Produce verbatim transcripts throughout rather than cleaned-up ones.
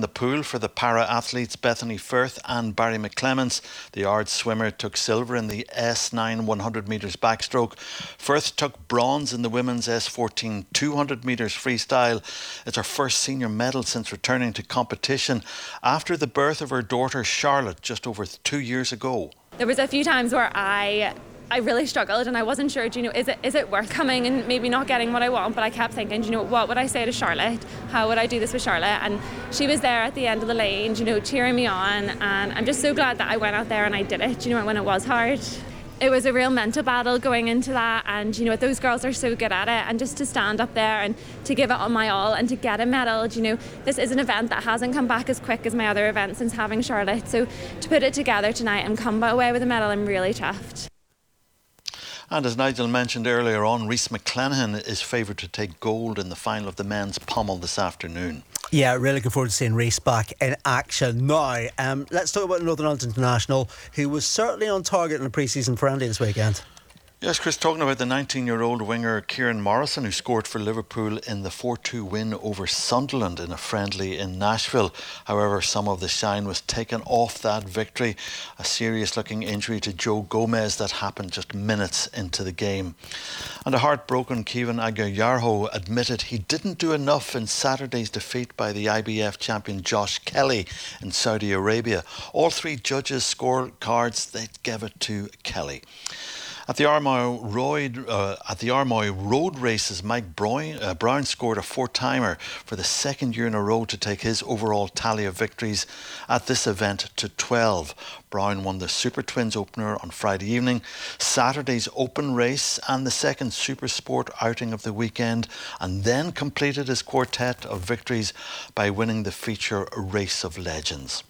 in the pool for the para-athletes Bethany Firth and Barry McClements. The Ard swimmer took silver in the S nine one hundred metres backstroke. Firth took bronze in the women's S fourteen two hundred metres freestyle. It's her first senior medal since returning to competition after the birth of her daughter Charlotte just over two years ago. There was a few times where I I really struggled and I wasn't sure, do you know, is it is it worth coming and maybe not getting what I want, but I kept thinking, do you know, what would I say to Charlotte? How would I do this with Charlotte? And she was there at the end of the lane, you know, cheering me on, and I'm just so glad that I went out there and I did it, you know, when it was hard. It was a real mental battle going into that, and you know, those girls are so good at it, and just to stand up there and to give it on my all and to get a medal, you know, this is an event that hasn't come back as quick as my other events since having Charlotte, so to put it together tonight and come away with a medal, I'm really chuffed. And as Nigel mentioned earlier on, Rhys McClenaghan is favoured to take gold in the final of the men's pommel this afternoon. Yeah, really looking forward to seeing Rhys back in action now. Um, let's talk about Northern Ireland International, who was certainly on target in a pre-season friendly this weekend. Yes, Chris, talking about the nineteen-year-old winger Kieran Morrison, who scored for Liverpool in the four two win over Sunderland in a friendly in Nashville. However, some of the shine was taken off that victory. A serious-looking injury to Joe Gomez that happened just minutes into the game. And a heartbroken Kevin Aguilarho admitted he didn't do enough in Saturday's defeat by the I B F champion Josh Kelly in Saudi Arabia. All three judges' scorecards, they gave it to Kelly. At the Armoy Road, uh, at the Armoy Road races, Mike Brown, uh, Brown scored a four-timer for the second year in a row to take his overall tally of victories at this event to twelve. Brown won the Super Twins opener on Friday evening, Saturday's open race and the second Super Sport outing of the weekend, and then completed his quartet of victories by winning the feature Race of Legends.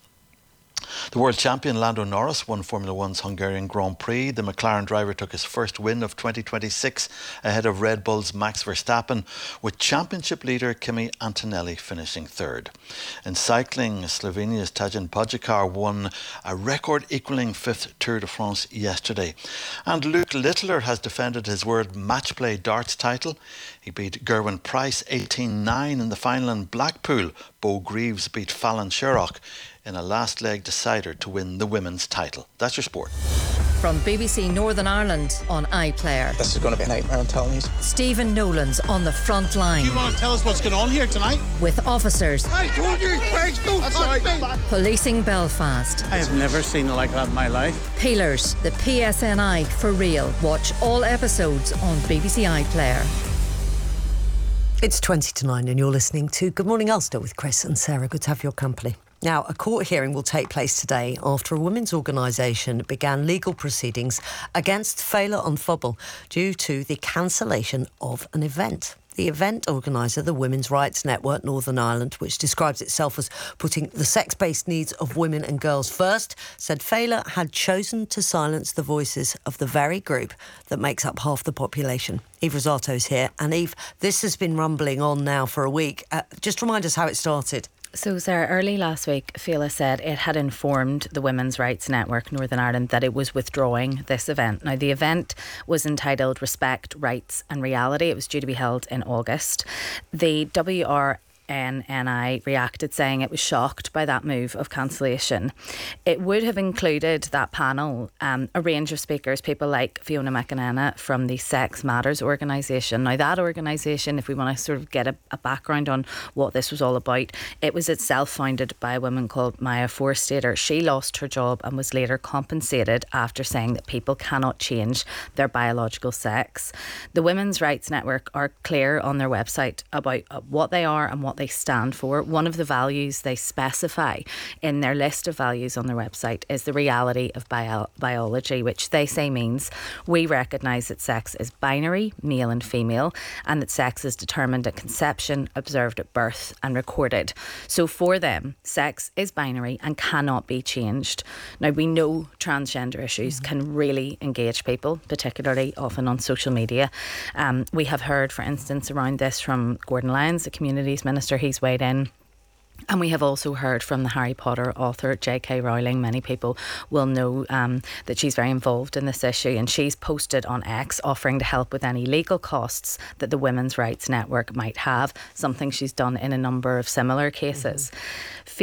The world champion Lando Norris won Formula One's Hungarian Grand Prix. The McLaren driver took his first win of twenty twenty-six ahead of Red Bull's Max Verstappen, with championship leader Kimi Antonelli finishing third. In cycling, Slovenia's Tadej Pogačar won a record-equalling fifth Tour de France yesterday. And Luke Littler has defended his World Match Play darts title. He beat Gerwyn Price eighteen nine in the final in Blackpool. Bo Greaves beat Fallon Sherrock in a last leg decider to win the women's title. That's your sport. From B B C Northern Ireland on iPlayer. This is going to be a nightmare, I'm telling you. Stephen Nolan's on the front line. You want to tell us what's going on here tonight? With officers. I told you, Craig, don't touch me. Policing Belfast. I have never seen it like that in my life. Peelers, the P S N I for real. Watch all episodes on B B C iPlayer. It's twenty to nine and you're listening to Good Morning Ulster with Chris and Sarah. Good to have your company. Now, a court hearing will take place today after a women's organisation began legal proceedings against Féile an Phobal due to the cancellation of an event. The event organiser, the Women's Rights Network Northern Ireland, which describes itself as putting the sex-based needs of women and girls first, said Féile had chosen to silence the voices of the very group that makes up half the population. Eve Rosato's here. And Eve, this has been rumbling on now for a week. Uh, just remind us how it started. So, Sarah, early last week, Féile said it had informed the Women's Rights Network Northern Ireland that it was withdrawing this event. Now, the event was entitled Respect, Rights and Reality. It was due to be held in August. The W R N N I reacted saying it was shocked by that move of cancellation. It would have included that panel, um, a range of speakers, people like Fiona McEnana from the Sex Matters organisation. Now that organisation, if we want to sort of get a, a background on what this was all about, it was itself founded by a woman called Maya Forstater. She lost her job and was later compensated after saying that people cannot change their biological sex. The Women's Rights Network are clear on their website about what they are and what they stand for. One of the values they specify in their list of values on their website is the reality of bio- biology, which they say means we recognise that sex is binary, male and female, and that sex is determined at conception, observed at birth and recorded. So for them, sex is binary and cannot be changed. Now, we know transgender issues mm-hmm. can really engage people, particularly often on social media. Um, we have heard, for instance, around this from Gordon Lyons, the Communities Minister. He's weighed in. And we have also heard from the Harry Potter author J K Rowling. Many people will know um, that she's very involved in this issue, and she's posted on X offering to help with any legal costs that the Women's Rights Network might have, something she's done in a number of similar cases. Mm-hmm.